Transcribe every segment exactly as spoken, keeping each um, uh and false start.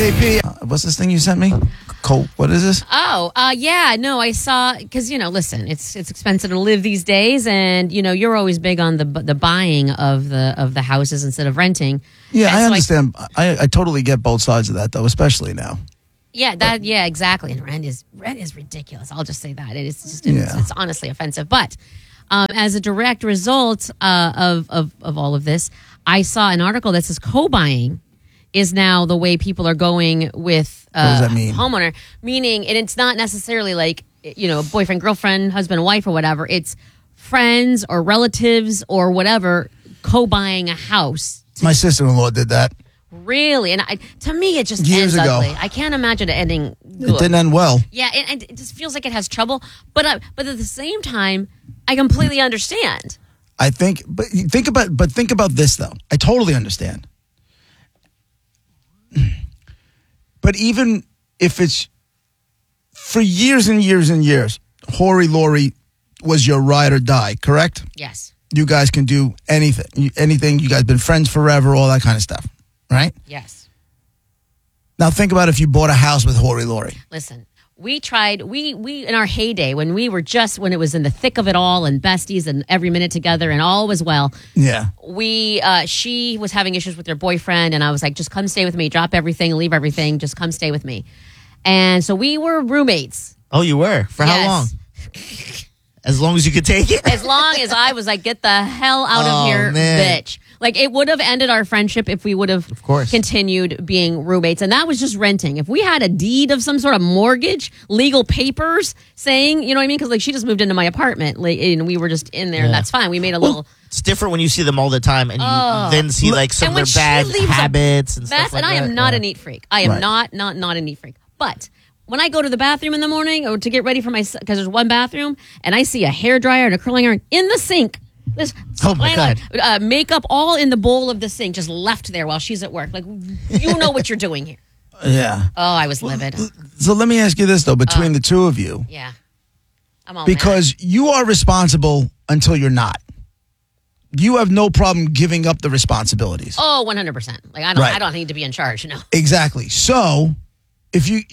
J P, uh, what's this thing you sent me? Colt, what is this? Oh, uh, yeah, no, I saw, because, you know, listen, it's it's expensive to live these days, and, you know, you're always big on the the buying of the of the houses instead of renting. Yeah, And I so understand. I, I totally get both sides of that, though, especially now. Yeah, that yeah, exactly. And rent is rent is ridiculous. I'll just say that. It is just it's, Yeah. it's honestly offensive. But um, as a direct result uh, of, of of all of this, I saw an article that says co-buying is now the way people are going with uh, What does that mean? homeowner. Meaning, and it's not necessarily like, you know, boyfriend, girlfriend, husband, wife, or whatever. It's friends or relatives or whatever co-buying a house. My sister-in-law did that. Really, and I, to me, it just Years ends ago. ugly. I can't imagine it ending good. It didn't end well. Yeah, and, and it just feels like it has trouble. But uh, but at the same time, I completely understand. I think, but think about, but think about this though. I totally understand. But even if it's for years and years and years, Hori Lori was your ride or die, correct? Yes. You guys can do anything, You- anything. You guys been friends forever, all that kind of stuff, right? Yes. Now think about if you bought a house with Hori Lori. Listen, we tried. We we in our heyday when we were just when it was in the thick of it all and besties and every minute together and all was well. Yeah. We uh, she was having issues with her boyfriend, and I was like, just come stay with me. Drop everything, leave everything. Just come stay with me. And so we were roommates. Oh, you were? For how Yes. long? As long as you could take it? As long as I was like, get the hell out Oh, of here, man. bitch. Like, it would have ended our friendship if we would have Of course. continued being roommates. And that was just renting. If we had a deed of some sort of mortgage, legal papers saying, you know what I mean? Because, like, she just moved into my apartment, like, and we were just in there, and Yeah. that's fine. We made a little It's different when you see them all the time and you Oh. then see like some And of when their she bad leaves a habits and mess. stuff like And I that. am not Yeah. a neat freak. I am Right. not, not, not a neat freak. But when I go to the bathroom in the morning or to get ready for my, because there's one bathroom, and I see a hair dryer and a curling iron in the sink. This Oh, my God. Uh, makeup all in the bowl of the sink, just left there while she's at work. Like, you know what you're doing here. Yeah. Oh, I was livid. So let me ask you this though, between the two of you, Yeah. I'm all because you are responsible until you're not. You have no problem giving up the responsibilities. mad. Oh, one hundred percent. Like, I don't, Right. I don't need to be in charge, no. Exactly. So, if you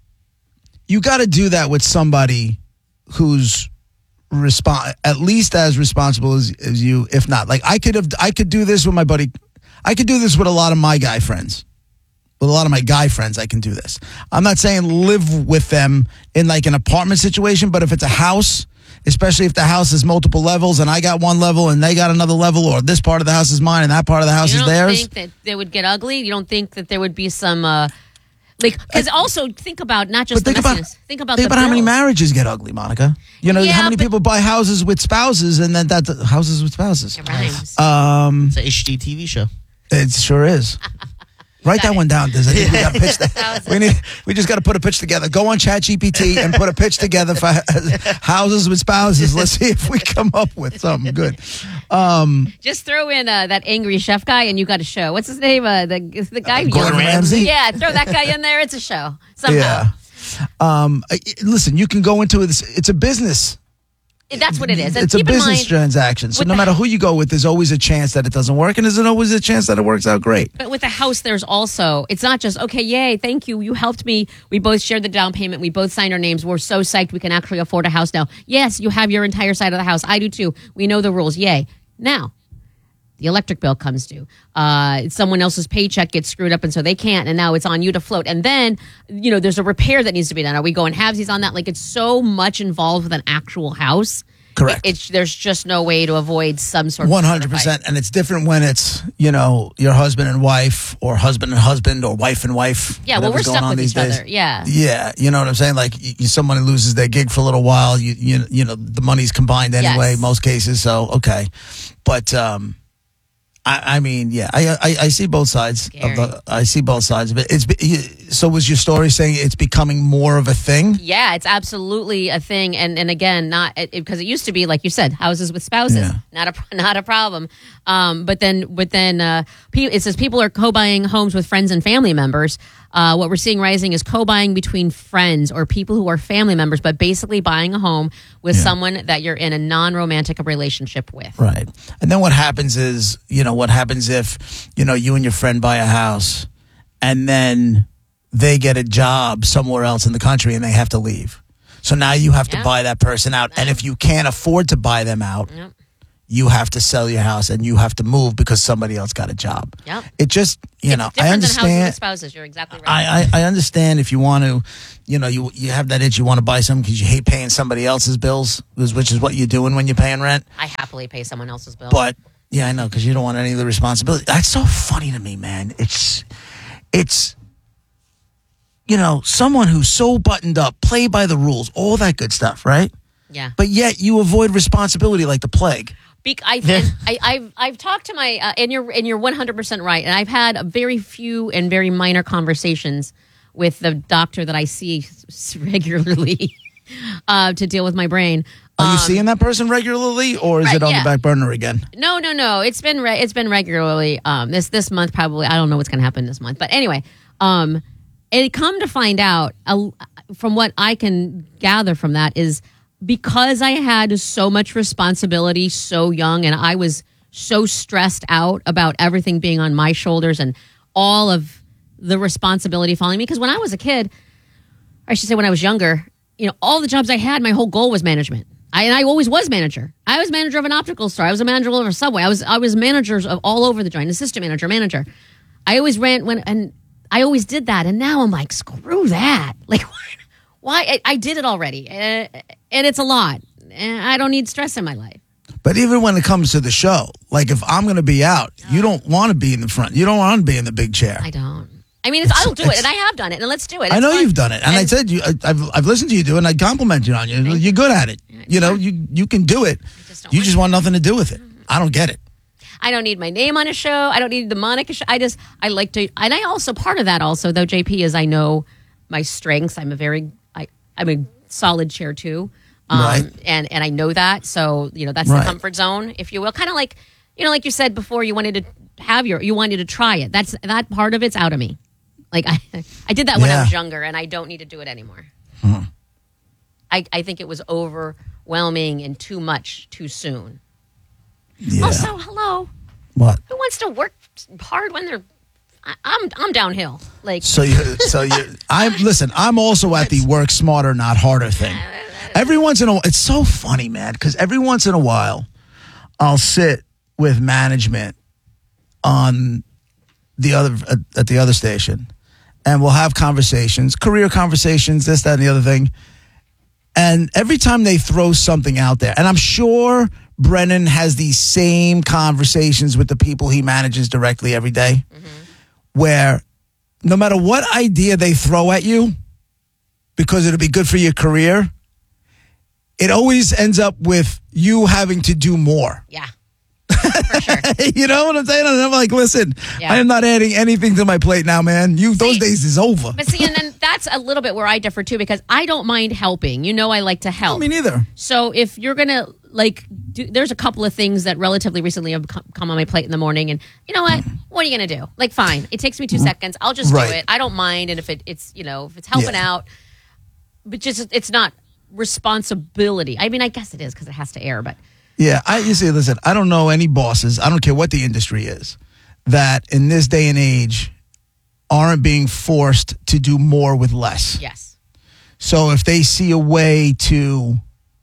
you got to do that with somebody who's respon at least as responsible as, as you, if not. Like I could have, I could do this with my buddy. I could do this with a lot of my guy friends. With a lot of my guy friends, I can do this. I'm not saying live with them in like an apartment situation, but if it's a house, especially if the house is multiple levels and I got one level and they got another level, or this part of the house is mine and that part of the house You is don't theirs. think that they would get ugly? You don't think that there would be some, uh, like, because also think about not just But the think about, messiness. think about think the about how many bills. marriages get ugly, Monica. You know, Yeah, how many but- people buy houses with spouses and then that houses with spouses. It rhymes. Um, It's an H G T V show. it sure is. Write that one down, Diz. I think we got to pitch that. We need. We just got to put a pitch together. Go on ChatGPT and put a pitch together for houses with spouses. Let's see if we come up with something good. Um, Just throw in uh, that angry chef guy, and you got a show. What's his name? Uh, the the guy. who Gordon yells- Ramsay? Yeah, throw that guy in there. It's a show somehow. yeah. Um, I- listen, you can go into it. It's a business. That's what it is. And It's a keep in business mind, transaction. So with no the- matter who you go with, there's always a chance that it doesn't work, and there's always a chance that it works out great. But with the house, there's also, it's not just, okay, yay, thank you, you helped me. We both shared the down payment. We both signed our names. We're so psyched we can actually afford a house now. Yes, you have your entire side of the house. I do too. We know the rules. Yay. Now, the electric bill comes due. Uh, someone else's paycheck gets screwed up, and so they can't, and now it's on you to float. And then, you know, there's a repair that needs to be done. Are we going halvesies on that? Like, it's so much involved with an actual house. Correct. It, it's there's just no way to avoid some sort of One hundred percent, and it's different when it's you know your husband and wife, or husband and husband, or wife and wife. Yeah, well, we're whatever's going stuck on with these each days. other. Yeah. Yeah, you know what I'm saying. Like you, you- someone who loses their gig for a little while, you you you know the money's combined anyway, Yes. most cases. So okay, but um, I, I mean, yeah, I, I I see both sides Scary. of the. I see both sides of it. It's be- so was your story saying it's becoming more of a thing? Yeah, it's absolutely a thing, and and again, not because it, it used to be like you said, houses with spouses, Yeah. not a not a problem. Um, but then, but then, uh, pe- it says people are co-buying homes with friends and family members. Uh, what we're seeing rising is co-buying between friends or people who are family members, but basically buying a home with Yeah. someone that you're in a non-romantic relationship with. Right. And then what happens is, you know, what happens if, you know, you and your friend buy a house and then they get a job somewhere else in the country and they have to leave. So now you have to Yeah. buy that person out. And if you can't afford to buy them out, Yep. you have to sell your house and you have to move because somebody else got a job. Yep. It just, you know, It's I different than housing with understand. spouses. You're exactly right. I, I, I understand if you want to, you know, you you have that itch, you want to buy something because you hate paying somebody else's bills, which which is what you're doing when you're paying rent. I happily pay someone else's bill. But yeah, I know, because you don't want any of the responsibility. That's so funny to me, man. It's, it's, you know, someone who's so buttoned up, play by the rules, all that good stuff, right? yeah. But yet you avoid responsibility like the plague. Be- I, and I, I've I've talked to my uh, and you're and you're one hundred percent right. And I've had a very few and very minor conversations with the doctor that I see s- regularly uh, to deal with my brain. Are you Um, seeing that person regularly, or is right, it on yeah. the back burner again? No, no, no. It's been re- it's been regularly. Um, this this month probably. I don't know what's going to happen this month, but anyway, um, it come to find out uh, from what I can gather from that is because I had so much responsibility so young, and I was so stressed out about everything being on my shoulders and all of the responsibility falling me. Because when I was a kid, I should say when I was younger, you know, all the jobs I had, my whole goal was management. I, and I always was manager. I was manager of an optical store. I was a manager of a Subway. I was I was managers of all over the joint, assistant manager, manager. I always ran when and I always did that. And now I'm like, screw that. Like, why? I, I did it already, uh, and it's a lot. And I don't need stress in my life. But even when it comes to the show, like if I'm going to be out, you don't want to be in the front. You don't want to be in the big chair. I don't. I mean, it's, It's- I'll do it, it's- and I have done it, and let's do it. I It's know fun. you've done it, and, I And- said you. I- I've I've listened to you do it, and I compliment you on you. You're good at it. You know, you you can do it. just don't You want just want nothing to do with it. I don't get it. I don't need my name on a show. I don't need the Monica show. I just, I like to, and I also, part of that also, though, J P, is I know my strengths. I'm a very, I, I'm a solid chair too. Um, Right. And, and I know that. So, you know, that's Right. the comfort zone, if you will. Kind of like, you know, like you said before, you wanted to have your, you wanted to try it. That's, that part of it's out of me. Like, I, I did that when I Yeah. was younger, and I don't need to do it anymore. I, I think it was overwhelming and too much too soon. Yeah. Also, hello. What? Who wants to work hard when they're? I, I'm I'm downhill. Like So you, so you, I listen. I'm also at the work smarter, not harder thing. Every once in a while, it's so funny, man, because every once in a while, I'll sit with management on the other at, at the other station, and we'll have conversations, career conversations, this, that, and the other thing. And every time they throw something out there, and I'm sure Brennan has these same conversations with the people he manages directly every day, where no matter what idea they throw at you, because it'll be good for your career, it always ends up with you having to do more. yeah, for sure. You know what I'm saying? And I'm like, listen, Yeah. I am not adding anything to my plate now, man. You those See- days is over. But see, and then that's a little bit where I differ too, because I don't mind helping. You know, I like to help. Me neither. So if you're gonna like, do, there's a couple of things that relatively recently have come, come on my plate in the morning, and you know what? What are you gonna do? Like, fine, it takes me two seconds. I'll just Right. do it. I don't mind, and if it, it's you know if it's helping Yeah. out, but just it's not responsibility. I mean, I guess it is because it has to air, but Yeah, I you see, listen, I don't know any bosses, I don't care what the industry is, that in this day and age aren't being forced to do more with less. yes, So if they see a way to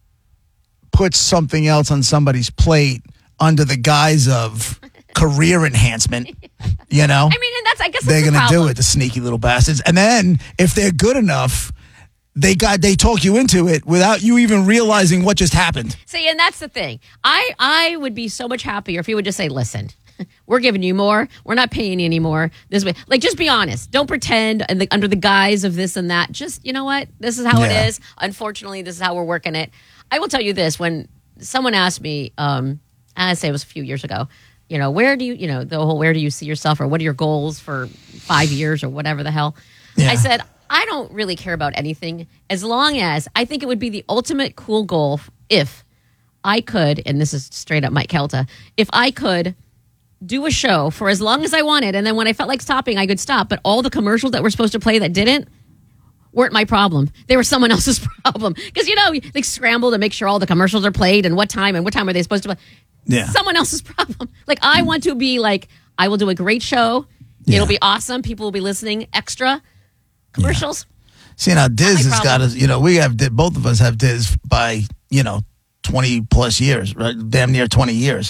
put something else on somebody's plate under the guise of career enhancement, you know, I mean, and that's I guess they're that's the going to do problem. it, the sneaky little bastards. And then if they're good enough, they got they talk you into it without you even realizing what just happened. See, and that's the thing. I I would be so much happier if you would just say, "Listen, we're giving you more. We're not paying you anymore." This way, like, just be honest. Don't pretend and the, under the guise of this and that. Just, you know what? This is how Yeah. it is. Unfortunately, this is how we're working it. I will tell you this: when someone asked me, um, I say it was a few years ago, you know, where do you, you know, the whole where do you see yourself, or what are your goals for five years, or whatever the hell? Yeah. I said, I don't really care about anything as long as I think it would be the ultimate cool goal if I could, and this is straight up Mike Kelta, if I could do a show for as long as I wanted, and then when I felt like stopping, I could stop. But all the commercials that were supposed to play that didn't weren't my problem. They were someone else's problem. Because, you know, they scramble to make sure all the commercials are played and what time and what time are they supposed to play. Yeah. Someone else's problem. Like, I want to be like, I will do a great show. Yeah. It'll be awesome. People will be listening extra. Commercials. See, now Diz my has got problem. us, you know, we have, both of us have Diz by, you know, twenty plus years, right? Damn near twenty years.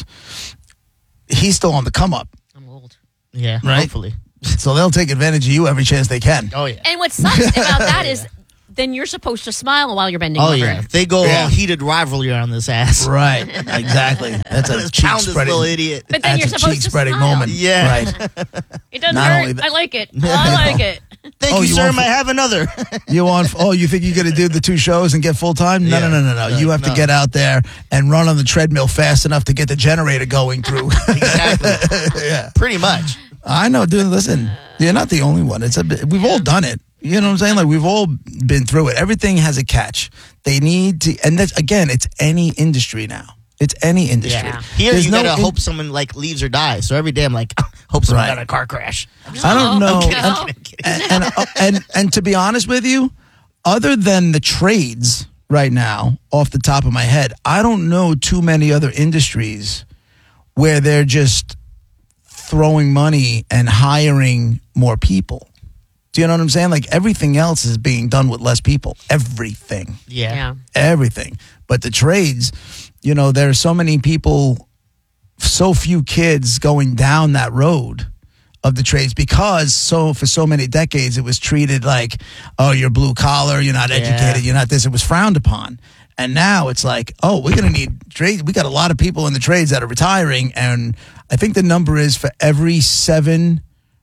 He's still on the come up, I'm old. Yeah, Right? hopefully. so they'll take advantage of you every chance they can. Oh, yeah. And what sucks about that is then you're supposed to smile while you're bending Oh, over. yeah. They go Yeah. all heated rivalry on this ass. Right, exactly. That's a Let's cheek pound this spreading. little idiot. But then That's you're a supposed cheek to spreading smile. moment. Yeah. Right. It doesn't Not hurt. only that- I like it. I like it. Thank Oh, you, you sir. want May I fu- have another? You want? Oh, you think you're going to do the two shows and get full time? No, Yeah. no, no, no, no. You have to No. get out there and run on the treadmill fast enough to get the generator going through. Exactly. yeah, Pretty much. I know, dude. Listen, you're not the only one. It's a. bit- We've all done it. You know what I'm saying? Like we've all been through it. Everything has a catch. They need to, and that's again, it's any industry now. It's any industry. Yeah. Here, There's you no gotta in- hope someone like leaves or dies. So every day I'm like, hope someone Right. got in a car crash. I don't know. No, kidding, no. I'm kidding. and, and, uh, and and to be honest with you, other than the trades right now, off the top of my head, I don't know too many other industries where they're just throwing money and hiring more people. Do you know what I'm saying? Like everything else is being done with less people. Everything. Yeah. Yeah. Everything. But the trades, you know, there are so many people, so few kids going down that road of the trades because so for so many decades it was treated like, oh, you're blue collar, you're not educated, you're not this. It was frowned upon. And now it's like, oh, we're going to need trade. We got a lot of people in the trades that are retiring. And I think the number is for every seven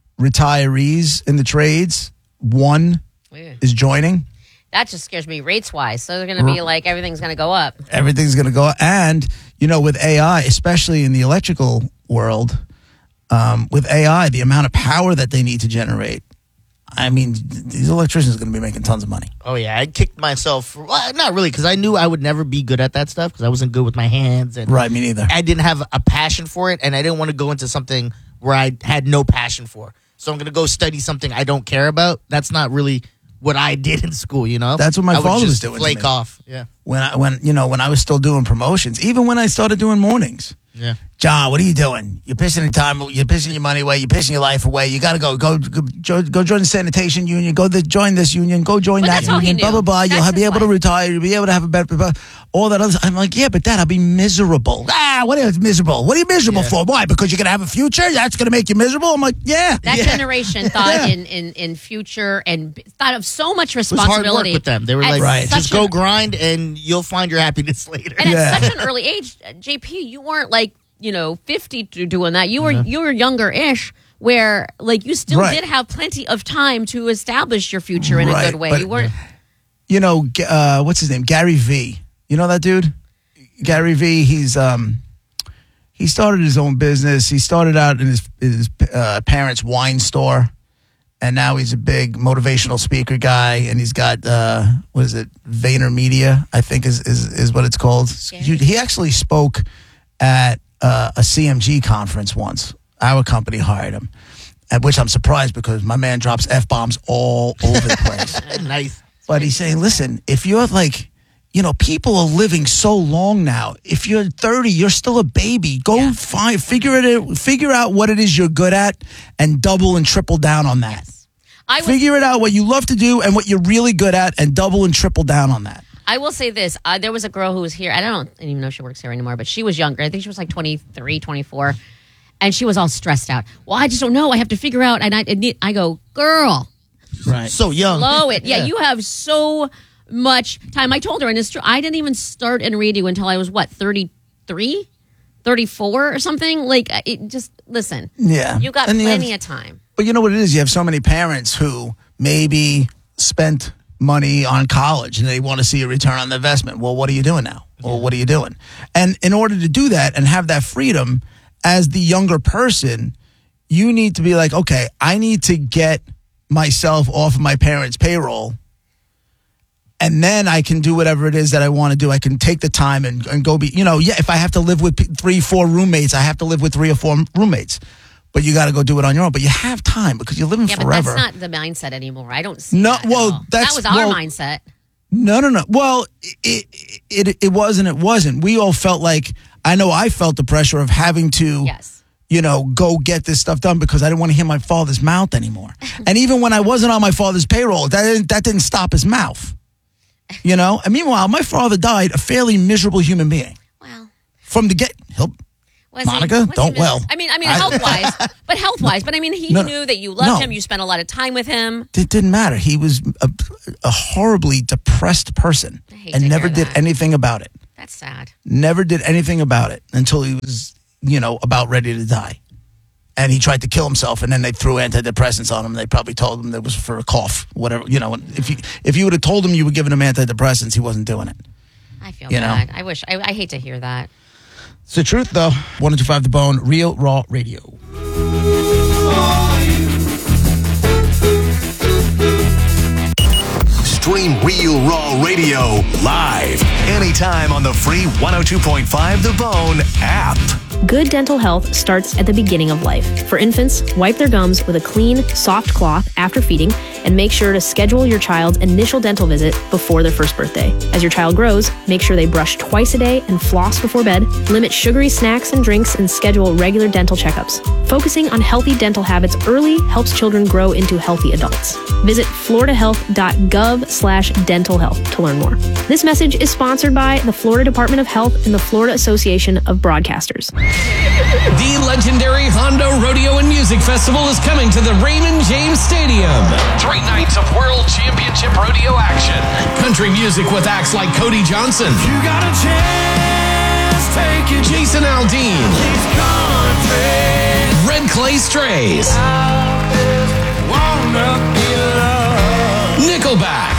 retirees in the trades, one Weird. is joining. That just scares me rates wise. So they're going to be like everything's going to go up. Everything's going to go. And, you know, with A I, especially in the electrical world, um, with A I, the amount of power that they need to generate. I mean, these electricians are going to be making tons of money. Oh, yeah. I kicked myself. Well, not really, because I knew I would never be good at that stuff because I wasn't good with my hands. And Right, me neither. I didn't have a passion for it, and I didn't want to go into something where I had no passion for. So I'm going to go study something I don't care about. That's not really what I did in school, you know? That's what my I would father was just doing to flake me. off. Yeah. When I, when, you know, when I was still doing promotions, even when I started doing mornings. Yeah. John, what are you doing? You're pissing your time. You're pissing your money away. You're pissing your life away. You got to go, go, go, jo- go join the sanitation union. Go the, join this union. Go join But that that's all he union. Blah knew. blah blah. You'll That's have, be his able to life. retire. You'll be able to have a better. Blah, all that other. I'm like, yeah, but Dad, I'll be miserable. Ah, what is miserable? What are you miserable Yeah. for? Why? Because you're gonna have a future. That's gonna make you miserable. I'm like, yeah. That Yeah. generation thought Yeah. in, in, in future and b- thought of so much It was hard responsibility. work with them. They were at like, Right. just such go an- grind and you'll find your happiness later. And Yeah. at such an early age, uh, J P, you weren't like, you know, fifty to doing that. You were you were younger-ish where like you still Right. did have plenty of time to establish your future in Right, a good way. but- You weren't You know, G- uh, what's his name? Gary V. You know that dude? Gary V. He's um, he started his own business. He started out in his his uh, parents' wine store, and now he's a big motivational speaker guy. And he's got uh, what is it? Vayner Media, I think is is is what it's called. He, he actually spoke at uh, a C M G conference once. Our company hired him, at which I'm surprised because my man drops f bombs all over the place. Nice. But he's saying, listen, if you're like, you know, people are living so long now. If you're thirty, you're still a baby. Go find, figure it out, figure out what it is you're good at, and double and triple down on that. I was Figure it out what you love to do and what you're really good at, and double and triple down on that. I will say this. Uh, there was a girl who was here. I don't even know if she works here anymore, but she was younger. I think she was like twenty-three, twenty-four. And she was all stressed out. Well, I just don't know. I have to figure out. And I, I go, girl, Right. So young. blow it. Yeah, you have so much time. I told her, and it's true. I didn't even start in radio until I was, what, thirty-three, thirty-four or something? Like, it just, listen. Yeah. You got And you plenty have- of time. But you know what it is? You have so many parents who maybe spent money on college and they want to see a return on the investment. Well, what are you doing now? Well, what are you doing? And in order to do that and have that freedom as the younger person, you need to be like, okay, I need to get myself off of my parents' payroll. And then I can do whatever it is that I want to do. I can take the time and, and go be, you know, yeah, if I have to live with p- three, four roommates, I have to live with three or four roommates. But you got to go do it on your own. But you have time because you're living Yeah, forever. but that's not the mindset anymore. I don't see No, that at well, all. that's- that was our well- mindset. No, no, no. Well, it, it it it was and it wasn't. We all felt like, I know I felt the pressure of having to Yes. you know, go get this stuff done because I didn't want to hear my father's mouth anymore. And even when I wasn't on my father's payroll, that didn't, that didn't stop his mouth. You know? And meanwhile, my father died a fairly miserable human being. Well, from the get, he'll, was Monica, he, was don't he well. I mean, I mean, health wise, but health wise. But I mean, he No, knew that you loved no. him. You spent a lot of time with him. It didn't matter. He was a, a horribly depressed person I hate and to never hear did that. anything about it. That's sad. Never did anything about it until he was, you know, about ready to die. And he tried to kill himself, and then they threw antidepressants on him. They probably told him that was for a cough, whatever. You know, if you if you would have told him you were giving him antidepressants, he wasn't doing it. I feel You know? bad. I wish. I, I hate to hear that. It's the truth, though. one oh two point five The Bone, Real Raw Radio. Stream Real Raw Radio live anytime on the free one oh two point five The Bone app. Good dental health starts at the beginning of life. For infants, wipe their gums with a clean, soft cloth after feeding, and make sure to schedule your child's initial dental visit before their first birthday. As your child grows, make sure they brush twice a day and floss before bed, limit sugary snacks and drinks, and schedule regular dental checkups. Focusing on healthy dental habits early helps children grow into healthy adults. Visit floridahealth.gov slash dental health to learn more. This message is sponsored by the Florida Department of Health and the Florida Association of Broadcasters. The legendary Hondo Rodeo and Music Festival is coming to the Raymond James Stadium. Three nights of World Championship rodeo action. Country music with acts like Cody Johnson. You got a chance, take it. Jason Aldean. Red Clay Strays. Nickelback.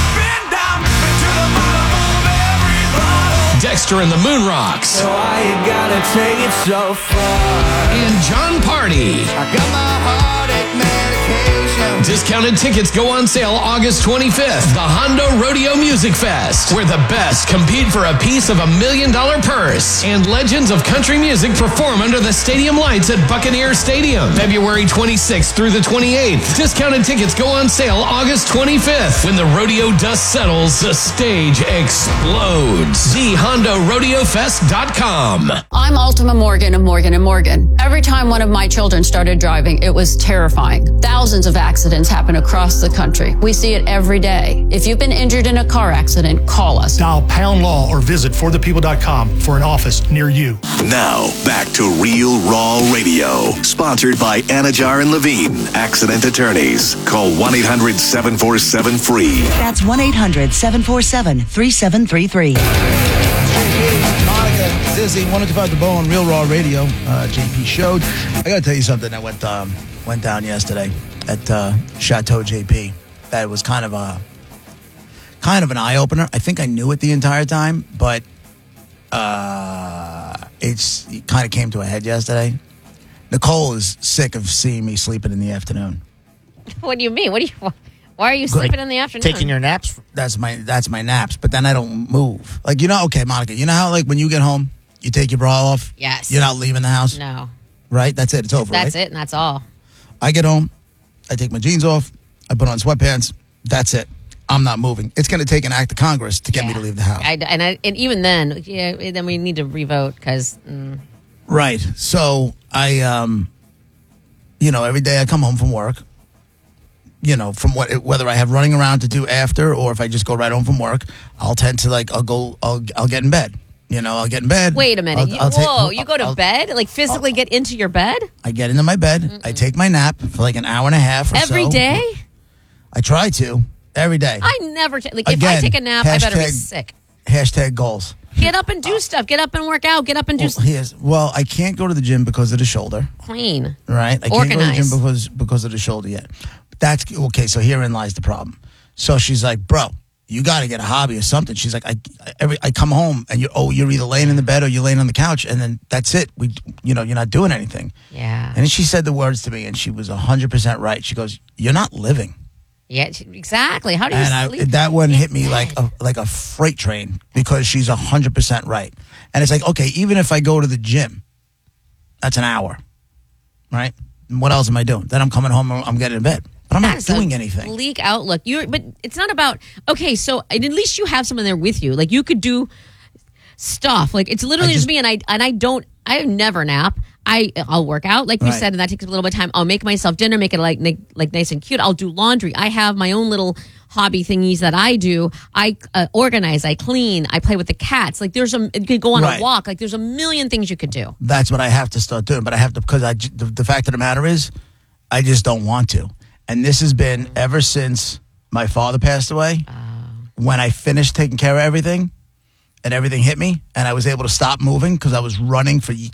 Dexter and the Moonrocks. So why you gotta take it so far? And John Party. I got my heartache medication. Discounted tickets go on sale August twenty-fifth. The Hondo Rodeo Music Fest, where the best compete for a piece of a million dollar purse. And legends of country music perform under the stadium lights at Buccaneer Stadium, February twenty-sixth through the twenty-eighth. Discounted tickets go on sale August twenty-fifth. When the rodeo dust settles, the stage explodes. the hondo rodeo fest dot com. I'm Ultima Morgan of Morgan and Morgan. Every time one of my children started driving, it was terrifying. Thousands of accidents happen across the country. We see it every day. If you've been injured in a car accident, call us. Dial pound law or visit for the people dot com for an office near you. Now, back to Real Raw Radio. Sponsored by Anajar and Levine, accident attorneys. Call one eight hundred seven four seven free. That's one eight hundred seven four seven three seven three three. Monica, Zizzy, one oh two point five The Bone, Real Raw Radio. Uh, J P showed. I got to tell you something that went um, went down yesterday at uh, Chateau J P. That was kind of a kind of an eye opener. I think I knew it the entire time, but uh, it's it kind of came to a head yesterday. Nicole is sick of seeing me sleeping in the afternoon. What do you mean? What do you? Why are you sleeping Like, in the afternoon? Taking your naps? That's my that's my naps, but then I don't move. Like, you know, okay, Monica, you know how like when you get home, you take your bra off? Yes. You're not leaving the house? No. Right? That's it. It's over, That's right? it, and that's all. I get home, I take my jeans off, I put on sweatpants. That's it. I'm not moving. It's going to take an act of Congress to get me to leave the house. I, and I, and even then, yeah, then we need to revote because. Mm. Right. So I, um, you know, every day I come home from work. You know, from what whether I have running around to do after or if I just go right home from work, I'll tend to like I'll go I'll I'll get in bed. You know, I'll get in bed. Wait a minute. I'll- You- I'll take- whoa, you go to I'll- bed? Like physically get into your bed? I get into my bed. Mm-mm. I take my nap for like an hour and a half or Every so. day? I try to every day. I never take, like, if Again, I take a nap, I better be hashtag- sick. Hashtag goals. Get up and do stuff. Get up and work out. Get up and do Well, here's, well, I can't go to the gym because of the shoulder. clean. Right? I can't go to the Organize. gym because because of the shoulder yet. But that's okay. So herein lies the problem. So she's like, bro, you got to get a hobby or something. She's like, I every I come home and you oh you're either laying in the bed or you're laying on the couch and then that's it. We you know you're not doing anything. Yeah. And then she said the words to me and she was a hundred percent right. She goes, you're not living. Yeah, exactly. How do you And I, sleep? that one in hit me bed? like a, like a freight train because she's one hundred percent right. And it's like, okay, even if I go to the gym, that's an hour, right? And what else am I doing? Then I'm coming home and I'm getting in bed. But I'm That not is a doing anything. Bleak outlook. You, but it's not about okay. So at least you have someone there with you. Like you could do stuff. Like it's literally I just, just- me, and I and I don't. I never nap. I I'll work out like we Right. said, and that takes a little bit of time. I'll make myself dinner, make it like like, like nice and cute. I'll do laundry. I have my own little hobby thingies that I do. I uh, organize, I clean, I play with the cats. Like there's a you could go on Right. a walk. Like there's a million things you could do. That's what I have to start doing. But I have to, because I, j- the, the fact of the matter is, I just don't want to. And this has been ever since my father passed away. When I finished taking care of everything and everything hit me and I was able to stop moving because I was running for y-